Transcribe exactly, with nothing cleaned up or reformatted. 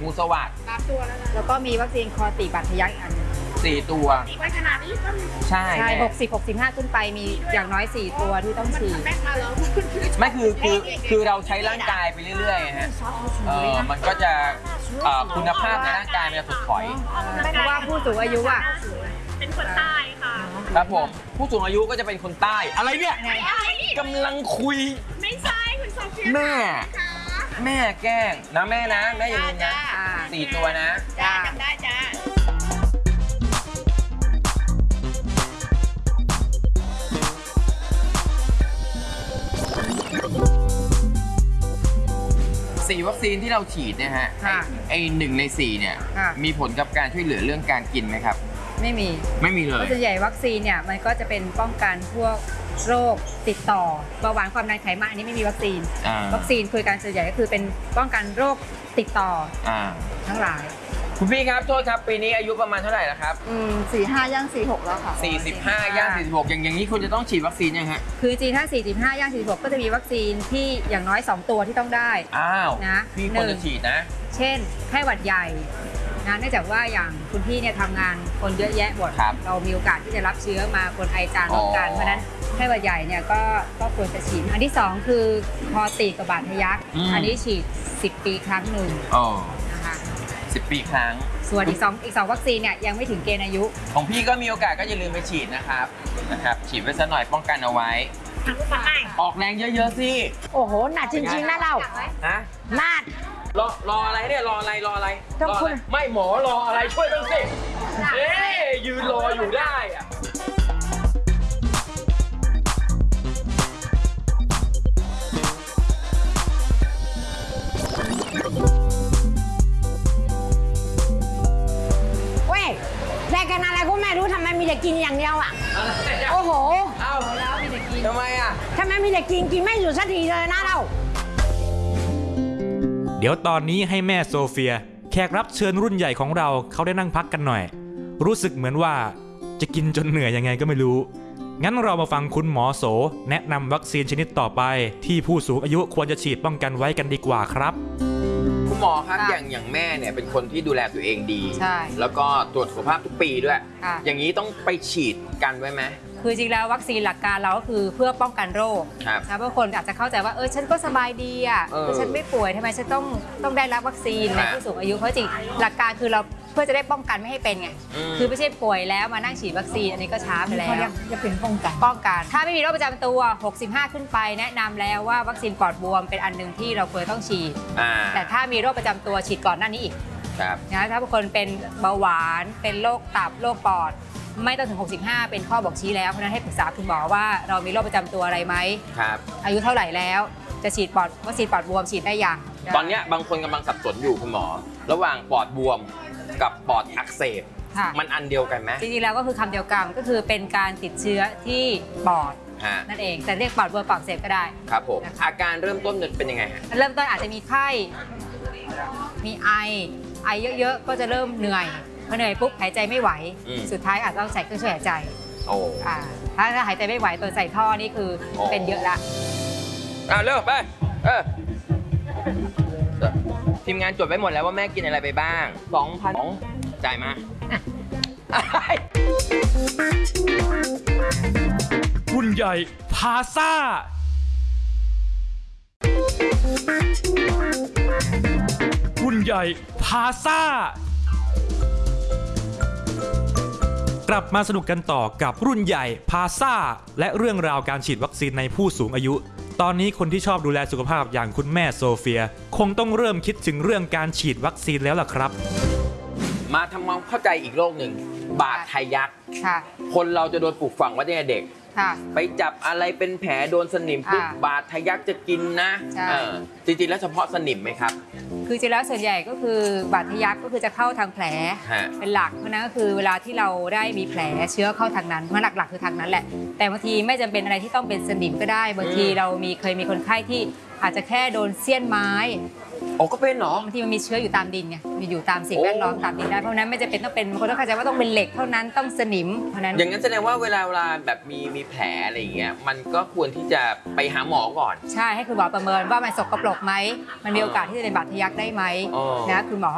งูสวัสดสามตัวแล้วนะแล้วก็มีวัคซีนคอตีบาดทะยักอีกอันสี่ตัวไว้ขนาดนี้ก็มีใช่ใช่หกสิบ หกสิบห้าขึ้นไปมีอย่างน้อยสี่ตัวที่ต้องฉีดแม่มาแล้วไม่คือคือคือเราใช้ร่างกายไปเรื่อยๆฮะเออมันก็จะคุณภาพในร่างกายมันจะถดถอยเพราะว่าผู้สูงอายุอ่ะเป็นคนใต้ค่ะครับผมผู้สูงอายุก็จะเป็นคนใต้อะไรเนี่ยกำลังคุยไม่ใช่คุณโซเฟียแม่แม่แกล้งนะแม่นะแม่อย่าลืมนะสี่ตัวนะจ้าจำได้จ้าสี่วัคซีนที่เราฉีดเนี่ยฮะไอหนึ่งในสี่เนี่ยมีผลกับการช่วยเหลือเรื่องการกินไหมครับไม่มีไม่มีเลยส่วนใหญ่วัคซีนเนี่ยมันก็จะเป็นป้องกันพวกโรคติดต่อเบาหวานความดันไขมันอันนี้ไม่มีวัคซีนวัคซีนคุยกันส่วนใหญ่ก็คือเป็นป้องกันโรคติดต่อทั้งหลายคุณพี่ครับโทษครับปีนี้อายุประมาณเท่าไหร่แล้วครับอืมสี่ห้าย่างสี่หกแล้วค่ะสี่สิบห้าย่างสี่สิบหกอย่างอย่างนี้คุณจะต้องฉีดวัคซีนยังฮะคือจริงถ้าสี่สิบห้าย่างสี่สิบหกก็จะมีวัคซีนที่อย่างน้อยสองตัวที่ต้องได้อ้าวนะพี่ควรจะฉีดนะเช่นไข้หวัดใหญ่นะเนื่องจากว่าอย่างคุณพี่เนี่ยทำงานคนเยอะแยะหมดเรามีโอกาสที่จะรับเชื้อมาคนไอจามร่วมกันเพราะนั้นไข้หวัดใหญ่เนี่ยก็ก็ควรจะฉีดอันที่สองคือคอตีกับบาดทะยักอันนี้ฉีดสิบปีครั้งหนึ่งนะคะสิบปีครั้งส่วนอีกสองอีกสองวัคซีนเนี่ยยังไม่ถึงเกณฑ์อายุของพี่ก็มีโอกาสก็อย่าลืมไปฉีดนะครับนะครับฉีดไว้สักหน่อยป้องกันเอาไว้ออกแรงเยอะๆสิโอ้โหหนักจริงๆนะเราฮะหนักรอรออะไรเนี่ยรออะไรรออะไรรออะไรไม่หมอรออะไรช่วยบ้างสิเอ๊ยยืนรออยู่ได้อะเว้ยรายการอะไรก็ไม่รู้ทำไมมีแต่กินอย่างเดียวอ่ะโอ้โหเอ้าทำไมอ่ะทำไมมีแต่กินกินไม่อยู่สักทีเลยนะเราเดี๋ยวตอนนี้ให้แม่โซเฟียแขกรับเชิญรุ่นใหญ่ของเราเขาได้นั่งพักกันหน่อยรู้สึกเหมือนว่าจะกินจนเหนื่อยยังไงก็ไม่รู้งั้นเรามาฟังคุณหมอโสแนะนำวัคซีนชนิดต่อไปที่ผู้สูงอายุควรจะฉีดป้องกันไว้กันดีกว่าครับคุณหมอครับอย่างอย่างแม่เนี่ยเป็นคนที่ดูแลตัวเองดีใช่แล้วก็ตรวจสุขภาพทุกปีด้วยอย่างนี้ต้องไปฉีดกันไว้ไหมคือจริงแล้ววัคซีนหลักการเราก็คือเพื่อป้องกันโรคนะเพราะคนอาจจะเข้าใจว่าเออฉันก็สบายดีอ่ะฉันไม่ป่วยทำไมฉันต้องต้องได้รับวัคซีนในผู้สูงอายุเพราะจริงหลักการคือเราเพื่อจะได้ป้องกันไม่ให้เป็นไงคือไม่ใช่ป่วยแล้วมานั่งฉีดวัคซีนอันนี้ก็ช้าไปแล้วจะเป็นป้องกันป้องกันถ้าไม่มีโรคประจำตัวหกสิบห้าขึ้นไปแนะนำแล้วว่าวัคซีนปอดบวมเป็นอันหนึ่งที่เราควรต้องฉีดแต่ถ้ามีโรคประจำตัวฉีดก่อนหน้านี้อีกนะถ้าบางคนเป็นเบาหวานเป็นโรคตับโรคปอดไม่ต้องถึงหกสิบห้าเป็นข้อบอกชี้แล้วเพราะนั้นให้ปรึกษาคุณหมอว่าเรามีโรคประจำตัวอะไรไหมครับอายุเท่าไหร่แล้วจะฉีดปอดวัคซีนปอดบวมฉีดได้ยังตอนนี้บางคนกำลังสับสนอยู่คุณหมอระหว่างปอดบวมกับปอดอักเสบมันอันเดียวกันไหมจริงๆแล้วก็คือคำเดียวกันก็คือเป็นการติดเชื้อที่ปอดนั่นเองแต่เรียกปอดบวมปอดอักเสบก็ได้ครับผมอาการเริ่มต้นเป็นยังไงฮะเริ่มต้นอาจจะมีไข้มีไอไอเยอะๆก็จะเริ่มเหนื่อยพอเหนื่อยปุ๊บหายใจไม่ไหวสุดท้ายอาจจะต้องใส่เครื่องช่วยหายใจโอ้อ่าถ้าถ้าหายใจไม่ไหวตัวใส่ท่อนี่คือเป็นเยอะละอ่าเร็วไปเออทีมงานจดไว้หมดแล้วว่าแม่กินอะไรไปบ้างสองพันจ่ายมารุ่นใหญ่พาซ่ารุ่นใหญ่พาซ่ากลับมาสนุกกันต่อกับรุ่นใหญ่พาซ่าและเรื่องราวการฉีดวัคซีนในผู้สูงอายุตอนนี้คนที่ชอบดูแลสุขภาพอย่างคุณแม่โซเฟียคงต้องเริ่มคิดถึงเรื่องการฉีดวัคซีนแล้วล่ะครับมาทำความเข้าใจอีกโรคหนึ่งบาดทะยักคนเราจะโดนปลูกฝังว่าตั้งแต่เด็กไปจับอะไรเป็นแผลโดนสนิมปุ๊บบาดทะยักจะกินนะจริงๆแล้วเฉพาะสนิมไหมครับคือจริงแล้วส่วนใหญ่ก็คือบาดทะยักก็คือจะเข้าทางแผลเป็นหลักเพราะนั้นก็คือเวลาที่เราได้มีแผลเชื้อเข้าทางนั้นมันหลักๆคือทางนั้นแหละแต่บางทีไม่จำเป็นอะไรที่ต้องเป็นสนิมก็ได้บางทีเรามีเคยมีคนไข้ที่อาจจะแค่โดนเสี้ยนไม้โอ้ก็เป็นเหรอบางทีมันมีเชื้ออยู่ตามดินไงมีอยู่ตามสิ่งแวดล้อมตามดินได้เพราะนั้นไม่จำเป็นต้องเป็นคนต้องเข้าใจว่าต้องเป็นเหล็กเท่านั้นต้องสนิมเพราะนั้นอย่างนั้นแสดงว่าเวลาเวลาแบบมีมีแผลอะไรอย่างเงี้ยมันก็ควรที่จะไปหาหมอก่อนใช่ให้คุณหมอประเมินว่ามันสกปรกไหมมันมีโอกาสที่จะเป็นบาดทะยักได้ไหมนะคุณหมอ